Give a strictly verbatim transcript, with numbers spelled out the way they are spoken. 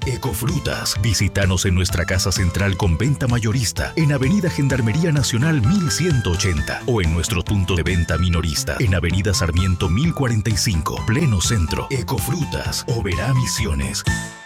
Ecofrutas. Visítanos en nuestra casa central con venta mayorista en Avenida Gendarmería Nacional mil ciento ochenta o en nuestro punto de venta minorista en Avenida Sarmiento mil cuarenta y cinco, pleno centro. Ecofrutas, Oberá Misiones.